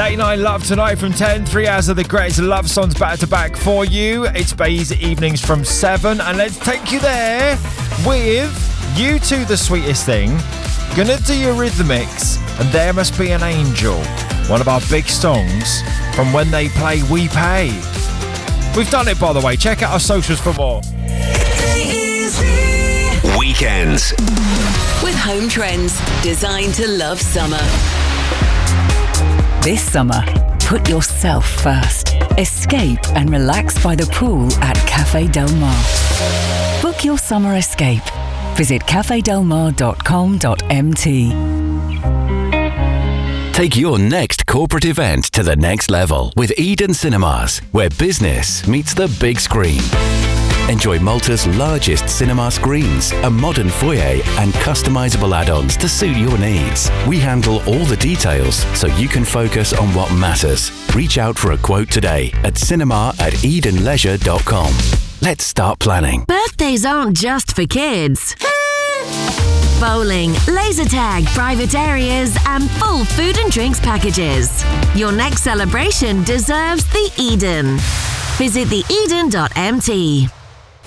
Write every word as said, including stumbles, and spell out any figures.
Late Night Love tonight from ten. Three hours of the greatest love songs back to back for you. It's Bay's Evenings from seven. And let's take you there with You Two, The Sweetest Thing. Gonna do your Eurythmics and There Must Be an Angel. One of our big songs from when they play We Pay. We've done it, by the way. Check out our socials for more. Weekends with Home Trends, designed to love summer. This summer, put yourself first. Escape and relax by the pool at Café Del Mar. Book your summer escape. Visit cafe del mar dot com dot m t. Take your next corporate event to the next level with Eden Cinemas, where business meets the big screen. Enjoy Malta's largest cinema screens, a modern foyer and customizable add-ons to suit your needs. We handle all the details so you can focus on what matters. Reach out for a quote today at cinema at eden leisure dot com. Let's start planning. Birthdays aren't just for kids. Bowling, laser tag, private areas, and full food and drinks packages. Your next celebration deserves the Eden. Visit the eden dot m t.